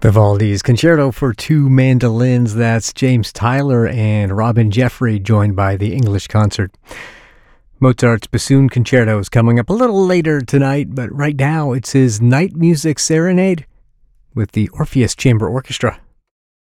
Vivaldi's Concerto for Two Mandolins. That's James Tyler and Robin Jeffrey, joined by the English Concert. Mozart's Bassoon Concerto is coming up a little later tonight, but right now it's his Night Music Serenade with the Orpheus Chamber Orchestra.